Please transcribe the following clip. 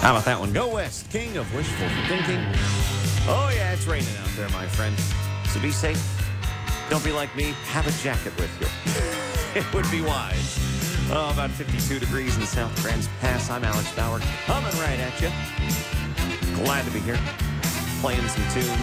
How about that one? Go West, king of wishful thinking. Oh, yeah, it's raining out there, my friend. So be safe. Don't be like me. Have a jacket with you. It would be wise. Oh, about 52 degrees in South Grants Pass. I'm Alex Bauer, coming right at you. Glad to be here, playing some tunes.